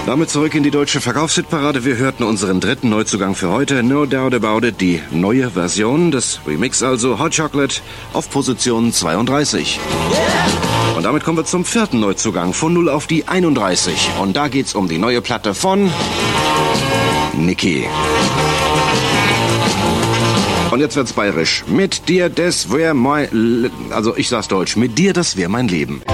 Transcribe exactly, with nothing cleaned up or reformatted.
Damit zurück in die deutsche Verkaufshitparade. Wir hörten unseren dritten Neuzugang für heute, No Doubt About It, die neue Version des Remix, also Hot Chocolate, auf Position zweiunddreißig. Yeah. Und damit kommen wir zum vierten Neuzugang, von null auf die einunddreißig. Und da geht's um die neue Platte von Niki. Und jetzt wird's bayerisch. Mit dir, das wär mein... Le- also ich sag's deutsch. Mit dir, das wär mein Leben.